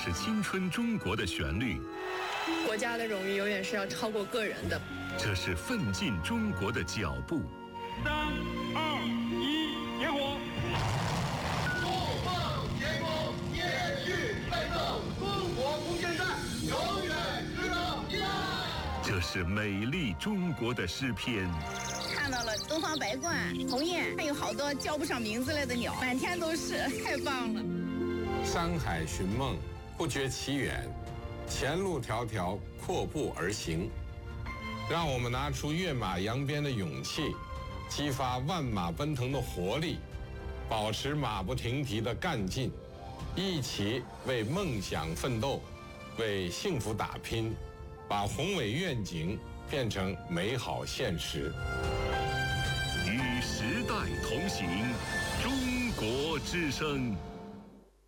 是青春中国的旋律， 国家的荣誉永远是要超过个人的。 这是奋进中国的脚步。 3、2、1，点火！ 怒放天空，延续奋斗，中国不现代，永远值得依赖。 这是美丽中国的诗篇。 看到了东方白鹳、鸿雁，还有好多叫不上名字来的鸟，满天都是，太棒了。 山海寻梦，不觉其远，前路迢迢，阔步而行。让我们拿出跃马扬鞭的勇气，激发万马奔腾的活力，保持马不停蹄的干劲，一起为梦想奋斗，为幸福打拼，把宏伟愿景变成美好现实。 与时代同行，中国之声。